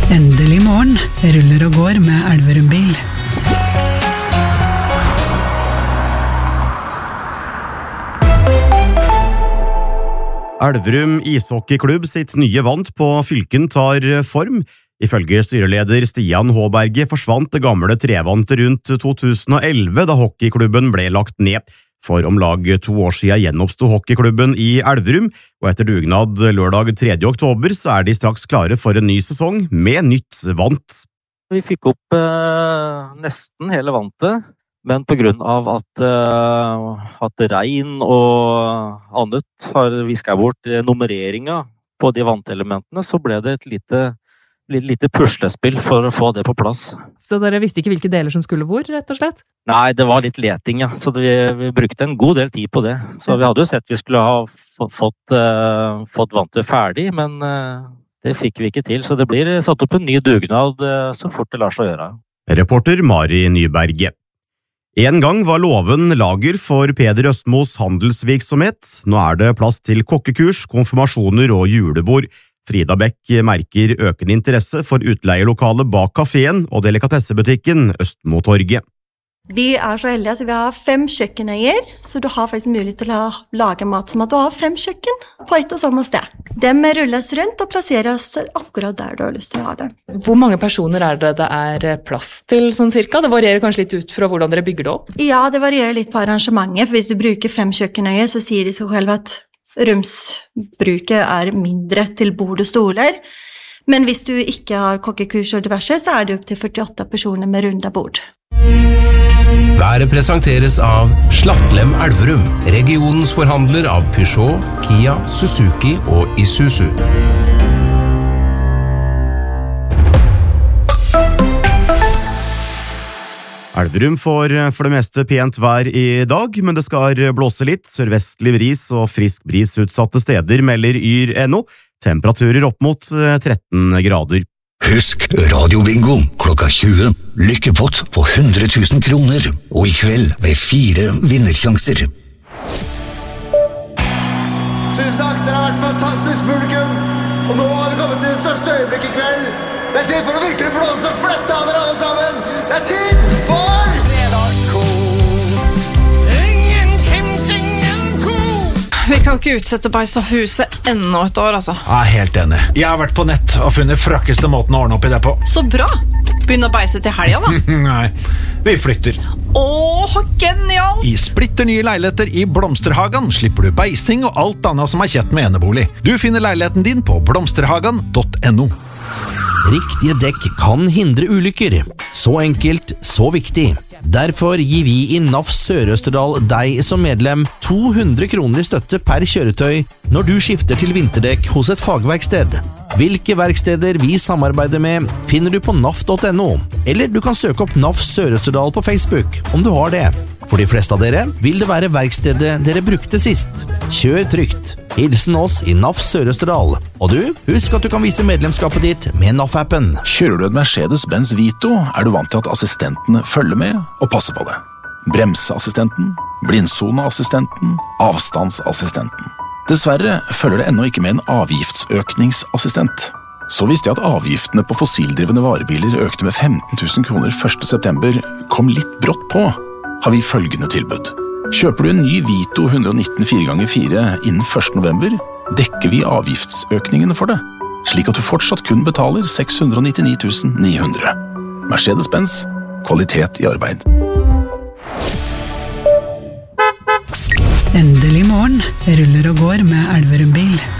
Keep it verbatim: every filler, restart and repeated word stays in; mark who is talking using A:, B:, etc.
A: Endelig morgen, ruller og går med Elverum bil.
B: Elverum ishockeyklubb sitt nye vant på fylken tar form. Ifølge styreleder Stian Håberget forsvant det gamle trevantet rundt to tusen og elleve da hockeyklubben ble lagt ned. For om lag to år siden gjenoppstod hockeyklubben i Elverum, og etter dugnad lørdag tredje oktober så er de straks klare for en ny sesong med nytt vant.
C: Vi fikk opp eh, nesten hele vantet, men på grunn av at, eh, at regn og annet har visket bort nummereringen på de vantelementene, så ble det et lite, lite puslespill for å få det på plass.
D: Så dere visste ikke hvilke deler som skulle hvor, rett og slett?
C: Nei, det var litt leting, ja. Så vi, vi brukte en god del tid på det. Så vi hadde jo sett vi skulle ha fått, uh, fått vantet ferdig, men uh, det fikk vi ikke til. Så det blir satt opp en ny dugnad uh, så fort det lar seg gjøre.
B: Reporter Mari Nyberg. En gang var låven lager for Peder Østmos handelsvirksomhet. Nå er det plass til kokkekurs, konfirmasjoner og julebord. Frida Beck merker økende interesse for utleielokalet bak kaféen og delikatessebutikken Østmotorget.
E: Vi er så heldige at vi har fem kjøkkenøyer, så du har faktisk mulighet til å lage mat som at du har fem kjøkken på ett og samme sted. Dem rulles rundt og plasseres akkurat der du har lyst til å ha det.
D: Hvor mange personer er det det er plass til sånn cirka? Det varierer kanskje litt ut fra hvordan dere bygger det opp?
E: Ja, det varierer litt på arrangementet, for hvis du bruker fem kjøkkenøyer, så sier de seg selv at romsbruket er mindre til bord og stoler. Men hvis du ikke har kokkekurs og diverse, så er det opp til førtiåtte personer med runda bord.
F: Været presenteres av Slattlem Elverum, regionens forhandler av Peugeot, Kia, Suzuki og Isuzu.
B: Elverum får for det meste pent vær i dag, men det skal blåse litt. Sørvestlig bris og frisk bris utsatte steder melder yr punktum no. Temperaturer opp mot tretten grader.
G: Husk radiobingo klokka tjue. Lykkepott på hundre tusen kroner. Og i kveld med fire vinnersjanser.
H: Tusen takk, dere har vært fantastisk publikum. Og nå har vi kommet til det største øyeblikk i kveld. Det er tid for å virkelig blåse og flette av dere alle sammen. Det er tid for fredagskos. Ingen Kims, ingen kos.
I: Vi kan jo ikke utsette beis av huset enda et år, altså.
J: Jeg er helt enig. Jeg har vært på nett og funnet frakkeste måten å ordne opp i det på.
I: Så bra! Begynne å beise til helga, da.
J: Nei, vi flytter.
I: Åh, genial!
J: I splitter nye leiligheter i Blomsterhagen slipper du beising og alt annet som er kjett med enebolig. Du finner leiligheten din på blomsterhagen punktum no.
K: Riktige dekk kan hindre ulykker. Så enkelt, så viktig. Derfor gir vi i N A F Sør-Østerdal deg som medlem to hundre kroner i støtte per kjøretøy når du skifter til vinterdekk hos et fagverksted. Hvilke verksteder vi samarbeider med finner du på N A F punktum no, eller du kan søke opp N A F Sør-Østerdal på Facebook om du har det. For de fleste av dere vil det være verkstedet dere brukte sist. Kjør trygt. Hilsen oss i N A F Sør-Østerdal. Og du, husk at du kan vise medlemskapet ditt med N A F-appen.
L: Kjører du et Mercedes-Benz Vito, er du vant til at assistentene følger med og passer på det. Bremseassistenten, blindsoneassistenten, avstandsassistenten. Dessverre følger det ennå ikke med en avgiftsøkningsassistent. Så visste jeg at avgiftene på fossildrivende varebiler økte med femten tusen kroner første september, kom litt brått på, har vi følgende tilbud. Kjøper du en ny Vito one nineteen fire ganger fire innen første november, dekker vi avgiftsøkningene for det, slik at du fortsatt kun betaler seks hundre nittini tusen ni hundre. Mercedes-Benz, kvalitet i arbeid.
A: Endelig morgen, ruller og går med Elverum bil.